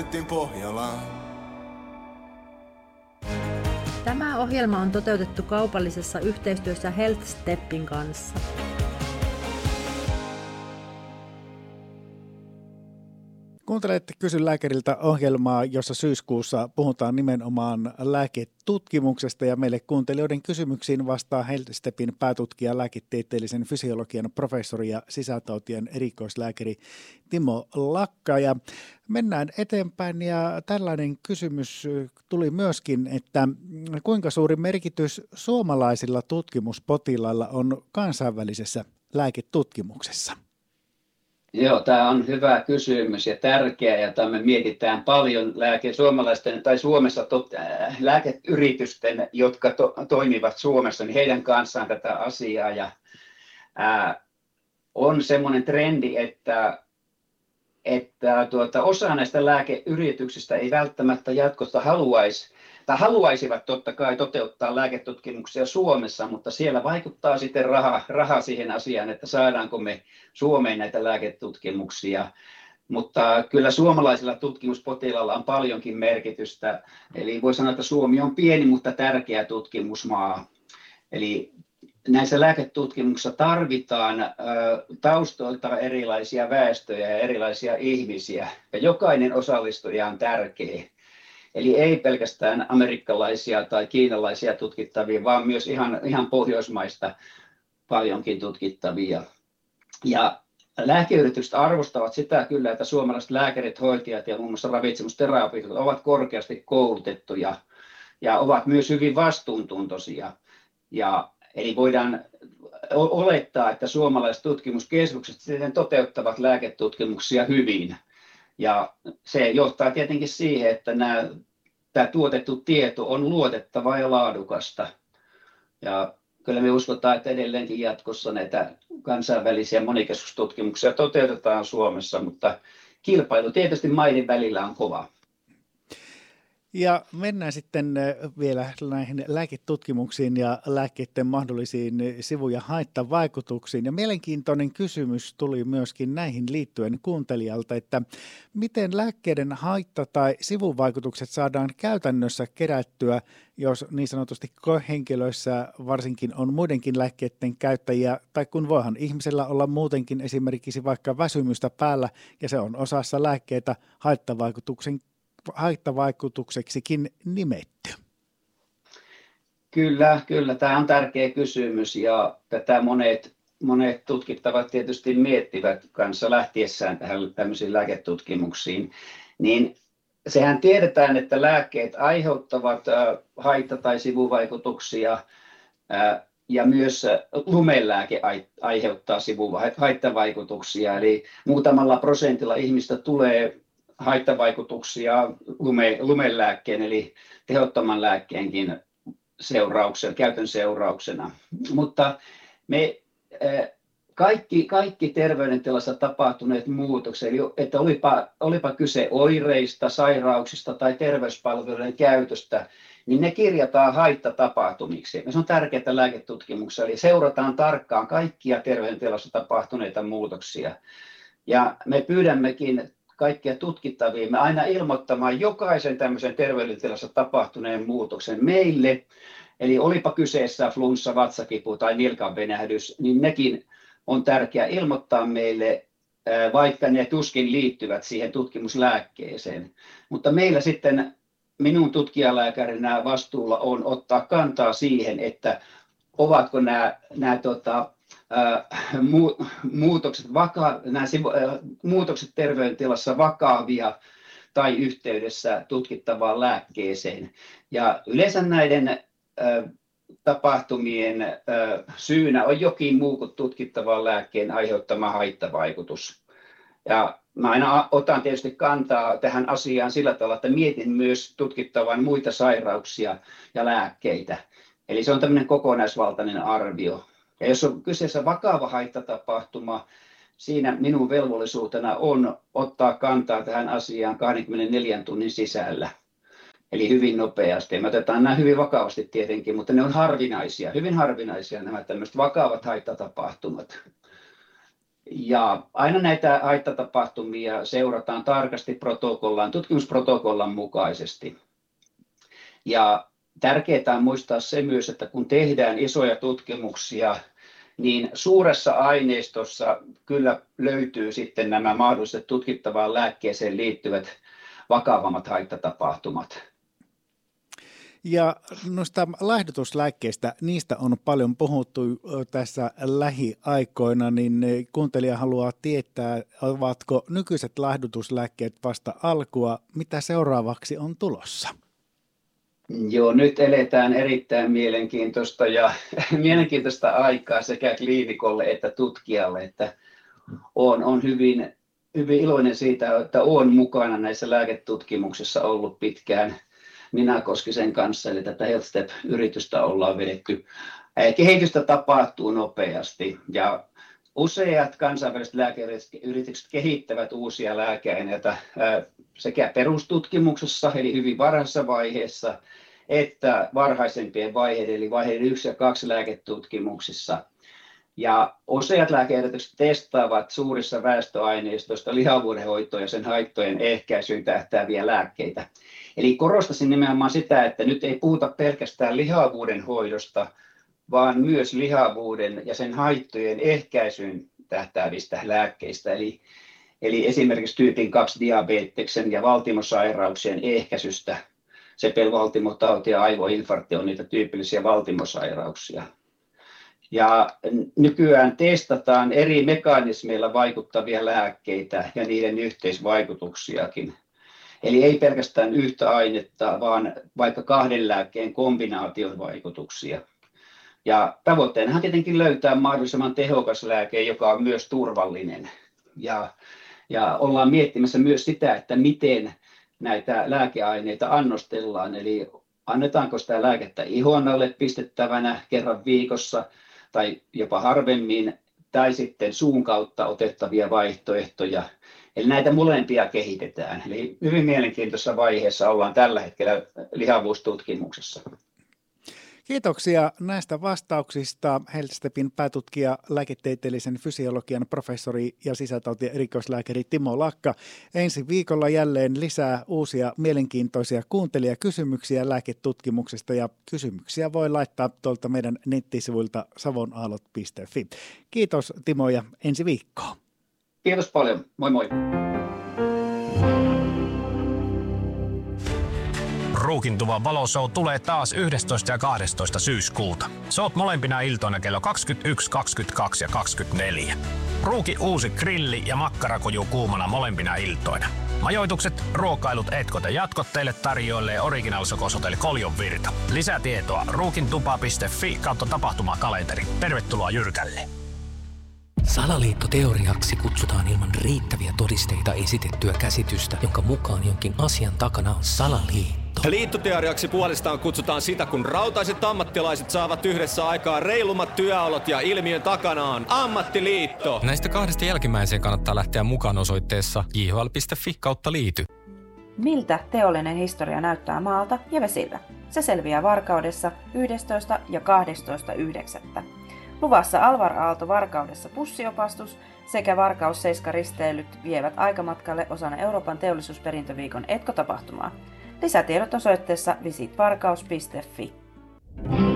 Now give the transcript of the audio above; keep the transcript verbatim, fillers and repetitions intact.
lennettiin Pohjolaan. Tämä ohjelma on toteutettu kaupallisessa yhteistyössä HealthStepin kanssa. Kuuntelette Kysy lääkäriltä -ohjelmaa, jossa syyskuussa puhutaan nimenomaan lääketutkimuksesta ja meille kuuntelijoiden kysymyksiin vastaa HealthStepin päätutkija, lääketieteellisen fysiologian professori ja sisätautien erikoislääkäri Timo Lakka. Ja mennään eteenpäin ja tällainen kysymys tuli myöskin, että kuinka suuri merkitys suomalaisilla tutkimuspotilailla on kansainvälisessä lääketutkimuksessa? Joo, tämä on hyvä kysymys ja tärkeä, ja me mietitään paljon lääke, suomalaisten tai Suomessa to, äh, lääkeyritysten, jotka to, toimivat Suomessa, niin heidän kanssaan tätä asiaa. Ja, äh, on semmoinen trendi, että, että tuota, osa näistä lääkeyrityksistä ei välttämättä jatkossa haluaisi, tai haluaisivat totta kai toteuttaa lääketutkimuksia Suomessa, mutta siellä vaikuttaa sitten raha, raha siihen asiaan, että saadaanko me Suomeen näitä lääketutkimuksia. Mutta kyllä suomalaisilla tutkimuspotilailla on paljonkin merkitystä. Eli voi sanoa, että Suomi on pieni, mutta tärkeä tutkimusmaa. Eli näissä lääketutkimuksissa tarvitaan ö, taustoilta erilaisia väestöjä ja erilaisia ihmisiä. Ja jokainen osallistuja on tärkeä. Eli ei pelkästään amerikkalaisia tai kiinalaisia tutkittavia, vaan myös ihan, ihan pohjoismaista paljonkin tutkittavia. Ja lääkeyritykset arvostavat sitä kyllä, että suomalaiset lääkärit, hoitajat ja muun muassa ravitsemusterapeutit ovat korkeasti koulutettuja ja ovat myös hyvin vastuuntuntoisia. Ja, eli voidaan olettaa, että suomalaiset tutkimuskeskukset sitten toteuttavat lääketutkimuksia hyvin. Ja se johtaa tietenkin siihen, että nämä, tämä tuotettu tieto on luotettavaa ja laadukasta. Ja kyllä me uskotaan, että edelleenkin jatkossa näitä kansainvälisiä monikeskustutkimuksia toteutetaan Suomessa, mutta kilpailu tietysti maiden välillä on kova. Ja mennään sitten vielä näihin lääketutkimuksiin ja lääkkeiden mahdollisiin sivu- ja haittavaikutuksiin. Ja mielenkiintoinen kysymys tuli myöskin näihin liittyen kuuntelijalta, että miten lääkkeiden haitta- tai sivuvaikutukset saadaan käytännössä kerättyä, jos niin sanotusti henkilöissä varsinkin on muidenkin lääkkeiden käyttäjiä, tai kun voihan ihmisellä olla muutenkin esimerkiksi vaikka väsymystä päällä, ja se on osassa lääkkeitä haittavaikutuksen haittavaikutukseksikin nimetty? Kyllä, kyllä. Tämä on tärkeä kysymys ja tätä monet, monet tutkittavat tietysti miettivät kanssa lähtiessään tähän tämmöisiin lääketutkimuksiin. Niin sehän tiedetään, että lääkkeet aiheuttavat haitta- tai sivuvaikutuksia ja myös lumelääke aiheuttaa sivuhaittavaikutuksia. Eli muutamalla prosentilla ihmistä tulee haittavaikutuksia lume, lumelääkkeen eli tehottoman lääkkeenkin seurauksen, käytön seurauksena. Mutta me kaikki, kaikki terveydentilassa tapahtuneet muutokset, eli että olipa, olipa kyse oireista, sairauksista tai terveyspalveluiden käytöstä, niin ne kirjataan haittatapahtumiksi. Se on tärkeää lääketutkimuksessa, eli seurataan tarkkaan kaikkia terveydentilassa tapahtuneita muutoksia. Ja me pyydämmekin kaikkia tutkittavia, me aina ilmoittamaan jokaisen tämmöisen terveydentilassa tapahtuneen muutoksen meille. Eli olipa kyseessä flunssa, vatsakipu tai nilkanvenähdys, niin nekin on tärkeää ilmoittaa meille, vaikka ne tuskin liittyvät siihen tutkimuslääkkeeseen. Mutta meillä sitten minun tutkijalääkärinä vastuulla on ottaa kantaa siihen, että ovatko nämä, nämä tota, Muutokset, vaka- nämä muutokset terveydentilassa vakavia tai yhteydessä tutkittavaan lääkkeeseen. Ja yleensä näiden tapahtumien syynä on jokin muu kuin tutkittavan lääkkeen aiheuttama haittavaikutus. Ja mä aina otan tietysti kantaa tähän asiaan sillä tavalla, että mietin myös tutkittavan muita sairauksia ja lääkkeitä. Eli se on tämmöinen kokonaisvaltainen arvio. Ja jos on kyseessä vakava haittatapahtuma, siinä minun velvollisuutena on ottaa kantaa tähän asiaan kaksikymmentäneljä tunnin sisällä. Eli hyvin nopeasti. Me otetaan nämä hyvin vakavasti tietenkin, mutta ne on harvinaisia, hyvin harvinaisia nämä tämmöiset vakavat haittatapahtumat. Ja aina näitä haittatapahtumia seurataan tarkasti protokollan, tutkimusprotokollan mukaisesti. Ja tärkeää on muistaa se myös, että kun tehdään isoja tutkimuksia, niin suuressa aineistossa kyllä löytyy sitten nämä mahdolliset tutkittavaan lääkkeeseen liittyvät vakavammat haitatapahtumat. Ja noista laihdutuslääkkeistä, niistä on paljon puhuttu tässä lähiaikoina, niin kuuntelija haluaa tietää, ovatko nykyiset laihdutuslääkkeet vasta alkua, mitä seuraavaksi on tulossa? Joo, nyt eletään erittäin mielenkiintoista ja mielenkiintoista aikaa sekä kliinikolle että tutkijalle, että on, on hyvin, hyvin iloinen siitä, että olen mukana näissä lääketutkimuksissa ollut pitkään Minä Koskisen kanssa, eli tätä HealthStep-yritystä ollaan vedetty. Kehitystä tapahtuu nopeasti ja useat kansainväliset lääkeyritykset kehittävät uusia lääkeaineita sekä perustutkimuksessa, eli hyvin varhaisessa vaiheessa, että varhaisempien vaiheiden, eli vaiheiden yksi ja kaksi lääketutkimuksissa. Ja useat lääkeyritykset testaavat suurissa väestöaineistoista lihavuuden hoitoa ja sen haittojen ehkäisyyn tähtääviä lääkkeitä. Eli korostaisin nimenomaan sitä, että nyt ei puhuta pelkästään lihavuuden hoidosta, vaan myös lihavuuden ja sen haittojen ehkäisyyn tähtäävistä lääkkeistä. Eli, eli esimerkiksi tyypin kaksi diabeteksen ja valtimosairauksien ehkäisystä. Sepelvaltimotauti ja aivoinfarkti on niitä tyypillisiä valtimosairauksia. Ja nykyään testataan eri mekanismeilla vaikuttavia lääkkeitä ja niiden yhteisvaikutuksiakin. Eli ei pelkästään yhtä ainetta, vaan vaikka kahden lääkkeen kombinaation vaikutuksia. Ja tavoitteenahan tietenkin löytää mahdollisimman tehokas lääke, joka on myös turvallinen. Ja, ja ollaan miettimässä myös sitä, että miten näitä lääkeaineita annostellaan. Eli annetaanko sitä lääkettä ihon alle pistettävänä kerran viikossa tai jopa harvemmin, tai sitten suun kautta otettavia vaihtoehtoja. Eli näitä molempia kehitetään. Eli hyvin mielenkiintoisessa vaiheessa ollaan tällä hetkellä lihavuustutkimuksessa. Kiitoksia näistä vastauksista. HealthStepin päätutkija, lääketieteellisen fysiologian professori ja sisätautien erikoislääkäri Timo Lakka. Ensi viikolla jälleen lisää uusia mielenkiintoisia kuuntelijakysymyksiä lääketutkimuksesta, ja kysymyksiä voi laittaa tuolta meidän nettisivuilta savonaallot piste fi. Kiitos Timo ja ensi viikkoon. Kiitos paljon. Moi moi. Ruukintuvan valoshow tulee taas yhdestoista ja kahdestoista syyskuuta. Soot molempina iltoina kello kaksikymmentäyksi, kaksikymmentäkaksi ja kaksikymmentäneljä. Ruuki uusi grilli ja makkarakoju kuumana molempina iltoina. Majoitukset, ruokailut, etkot ja jatkot teille tarjoilee Original Sokos Hotel Koljon Virta. Lisätietoa ruukintupa piste fi kautta tapahtumakalenteri. Tervetuloa Jyrkälle. Salaliittoteoriaksi kutsutaan ilman riittäviä todisteita esitettyä käsitystä, jonka mukaan jonkin asian takana on salaliitto. Liittoteoriaksi puolestaan kutsutaan sitä, kun rautaiset ammattilaiset saavat yhdessä aikaa reilummat työolot ja ilmiön takana on ammattiliitto. Näistä kahdesta jälkimmäiseen kannattaa lähteä mukaan osoitteessa j h l piste fi kautta liity. Miltä teollinen historia näyttää maalta ja vesiltä? Se selviää Varkaudessa yhdestoista ja kahdestoista yhdeksättä Luvassa Alvar Aalto Varkaudessa pussiopastus sekä Varkaus seiska risteilyt vievät aikamatkalle osana Euroopan teollisuusperintöviikon etkotapahtumaa. Lisätiedot osoitteessa visit varkaus piste fi.